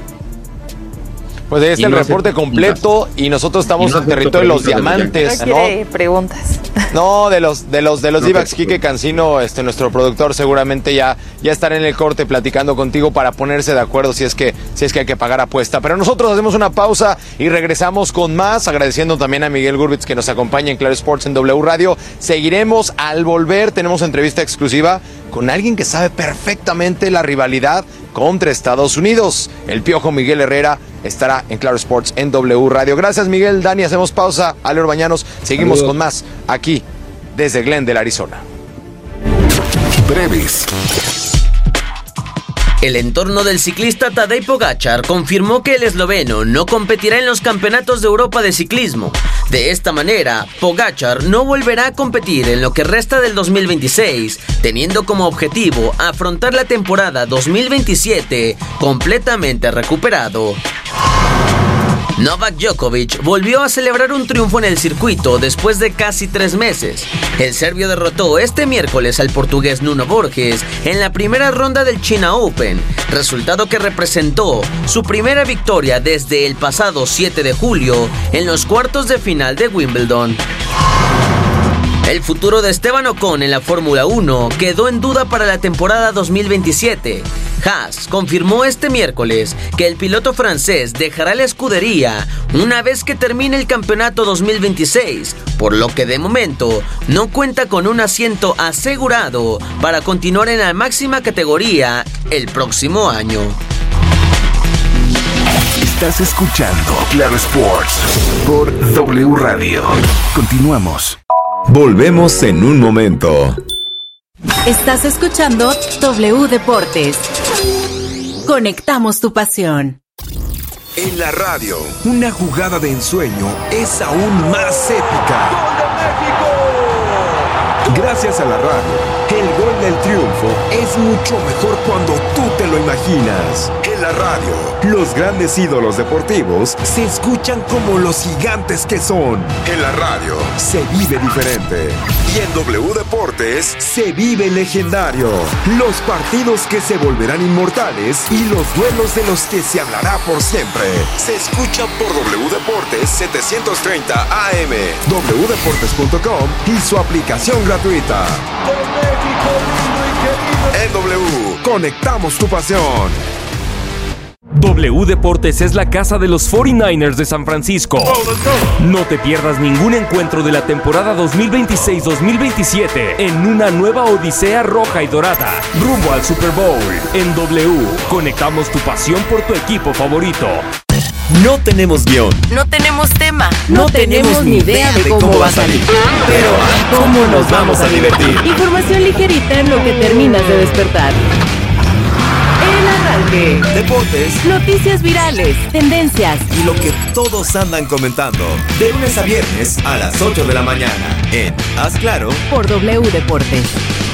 Pues ahí está el reporte completo, y nosotros estamos en territorio de los diamantes, ¿no? Preguntas. No, de los de los de los D-backs. Quique Cancino, este nuestro productor, seguramente ya ya estará en el corte platicando contigo para ponerse de acuerdo si es que si es que hay que pagar apuesta. Pero nosotros hacemos una pausa y regresamos con más, agradeciendo también a Miguel Gurbitz que nos acompaña en Claro Sports en W Radio. Seguiremos al volver, tenemos entrevista exclusiva con alguien que sabe perfectamente la rivalidad contra Estados Unidos. El Piojo Miguel Herrera estará en Claro Sports en W Radio. Gracias, Miguel. Dani, hacemos pausa. Ale Orbañanos, seguimos Saludos. Con más aquí desde Glendale, Arizona. Breves. El entorno del ciclista Tadej Pogačar confirmó que el esloveno no competirá en los campeonatos de Europa de ciclismo. De esta manera, Pogačar no volverá a competir en lo que resta del dos mil veintiséis, teniendo como objetivo afrontar la temporada dos mil veintisiete completamente recuperado. Novak Djokovic volvió a celebrar un triunfo en el circuito después de casi tres meses. El serbio derrotó este miércoles al portugués Nuno Borges en la primera ronda del China Open, resultado que representó su primera victoria desde el pasado siete de julio en los cuartos de final de Wimbledon. El futuro de Esteban Ocon en la Fórmula uno quedó en duda para la temporada dos mil veintisiete. Haas confirmó este miércoles que el piloto francés dejará la escudería una vez que termine el campeonato dos mil veintiséis, por lo que de momento no cuenta con un asiento asegurado para continuar en la máxima categoría el próximo año. Estás escuchando Claro Sports por W Radio. Continuamos. Volvemos en un momento. Estás escuchando W Deportes. Conectamos tu pasión. En la radio, una jugada de ensueño es aún más épica. ¡Gol de México! Gracias a la radio, el gol del triunfo es mucho mejor cuando tú te lo imaginas. En la radio, los grandes ídolos deportivos se escuchan como los gigantes que son. En la radio, se vive diferente. Y en W Deportes, se vive legendario. Los partidos que se volverán inmortales y los duelos de los que se hablará por siempre. Se escucha por W Deportes setecientos treinta A M, w deportes punto com y su aplicación gratuita. En W, conectamos tu pasión. W Deportes es la casa de los cuarenta y nueve ers de San Francisco. No te pierdas ningún encuentro de la temporada dos mil veintiséis dos mil veintisiete en una nueva odisea roja y dorada, rumbo al Super Bowl. En W, conectamos tu pasión por tu equipo favorito. No tenemos guión. No tenemos tema. No, no tenemos ni idea de cómo, cómo va a salir. Pero ¿cómo nos vamos a divertir? Información ligerita en lo que terminas de despertar. En la arranque. Deportes, Noticias virales, tendencias y lo que todos andan comentando. De lunes a viernes a las ocho de la mañana en Haz Claro por W Deportes.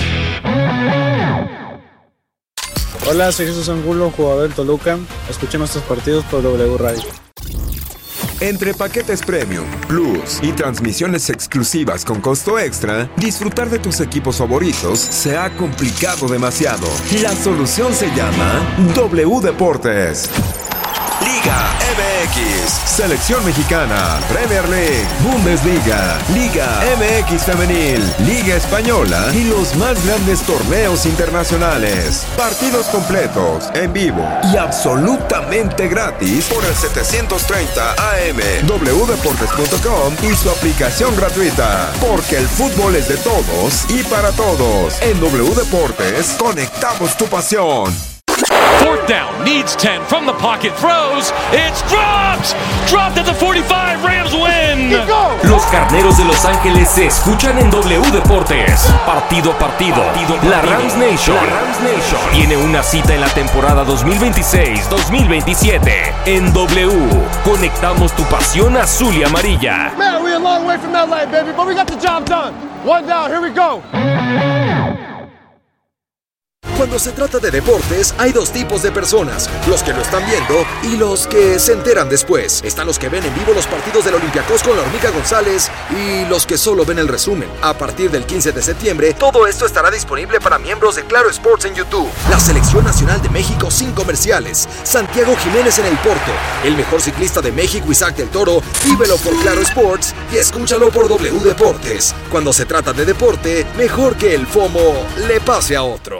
Hola, soy Jesús Angulo, jugador del Toluca. Escuché nuestros partidos por W Radio. Entre paquetes premium, plus y transmisiones exclusivas con costo extra, disfrutar de tus equipos favoritos se ha complicado demasiado. La solución se llama W Deportes. Liga M X, Selección Mexicana, Premier League, Bundesliga, Liga M X Femenil, Liga Española y los más grandes torneos internacionales. Partidos completos, en vivo y absolutamente gratis por el setecientos treinta A M, w deportes punto com y su aplicación gratuita. Porque el fútbol es de todos y para todos. En W Deportes, conectamos tu pasión. Fourth down, needs ten, from the pocket, throws, it's dropped! Dropped at the forty-five, Rams win! Los Carneros de Los Ángeles se escuchan en W Deportes. Partido a partido, partido, la Rams Nation, la Rams Nation tiene una cita en la temporada dos mil veintiséis dos mil veintisiete. En W, conectamos tu pasión azul y amarilla. Man, we're a long way from L A, baby, but we got the job done. One down, here we go. Cuando se trata de deportes, hay dos tipos de personas, los que lo están viendo y los que se enteran después. Están los que ven en vivo los partidos del Olympiacos con la Hormiga González y los que solo ven el resumen. A partir del quince de septiembre, todo esto estará disponible para miembros de Claro Sports en YouTube. La Selección Nacional de México sin comerciales, Santiago Jiménez en el Porto, el mejor ciclista de México Isaac del Toro, vívelo por Claro Sports y escúchalo por W Deportes. Cuando se trata de deporte, mejor que el FOMO le pase a otro.